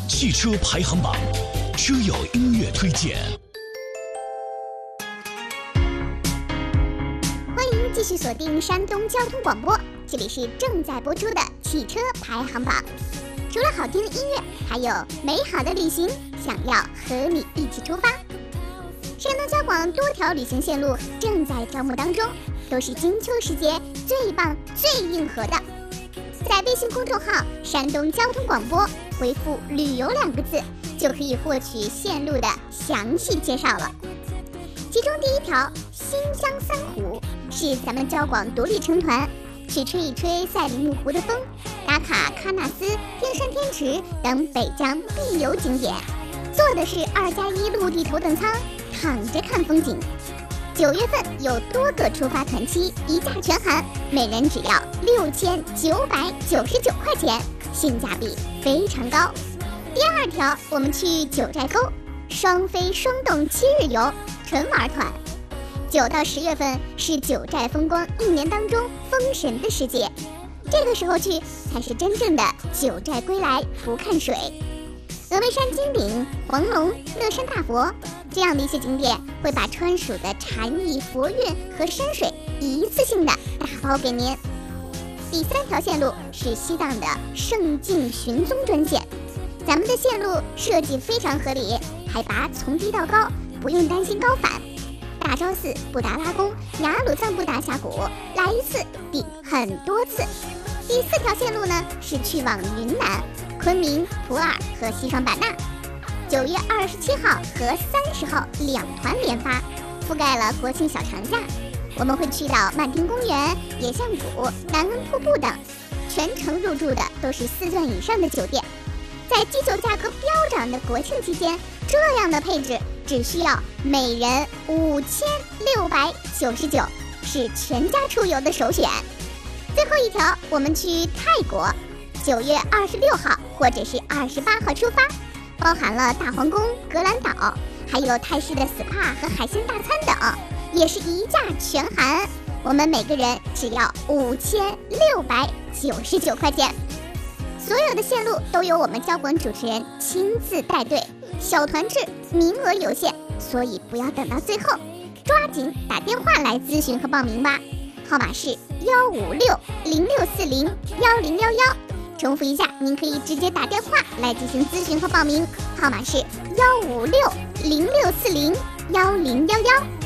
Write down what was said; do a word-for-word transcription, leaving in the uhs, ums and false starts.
汽车排行榜，车友音乐推荐。 欢迎继续锁定山东交通广播，这里是正在播出的汽车排行榜。除了好听的音乐，还有美好的旅行，想要和你一起出发。山东交广多条旅行线路正在招募当中，都是金秋时节最棒最硬核的。在微信公众号山东交通广播回复旅游两个字，就可以获取线路的详细介绍了。其中第一条新疆三湖是咱们交广独立成团，去吹一吹赛里木湖的风，打卡喀纳斯、天山天池等北疆必游景点，坐的是二加一陆地头等舱，躺着看风景。九月份有多个出发团期，一价全含，每人只要六千九百九十九块钱，性价比非常高。第二条，我们去九寨沟，双飞双动七日游，纯玩团。九到十月份是九寨风光一年当中封神的时节，这个时候去才是真正的九寨归来不看水。峨眉山金顶、黄龙、乐山大佛这样的一些景点，会把川蜀的禅意、佛韵和山水一次性的打包给您。第三条线路是西藏的圣境寻踪专线，咱们的线路设计非常合理，海拔从低到高，不用担心高反。大昭寺、布达拉宫、雅鲁藏布达峡谷，来一次抵很多次。第四条线路呢是去往云南昆明、普洱和西双版纳，九月二十七号和三十号两团连发，覆盖了国庆小长假。我们会去到曼听公园、野象谷、南恩瀑布等，全程入住的都是四钻以上的酒店。在机酒价格飙涨的国庆期间，这样的配置只需要每人五千六百九十九，是全家出游的首选。最后一条，我们去泰国，九月二十六号或者是二十八号出发，包含了大皇宫、格兰岛，还有泰式的 S P A 和海鲜大餐等，也是一价全含。我们每个人只要五千六百九十九块钱。所有的线路都由我们交广主持人亲自带队，小团制，名额有限，所以不要等到最后，抓紧打电话来咨询和报名吧。号码是幺五六零六四零幺零幺幺，重复一下，您可以直接打电话来进行咨询和报名，号码是幺五六零六四零幺零幺幺。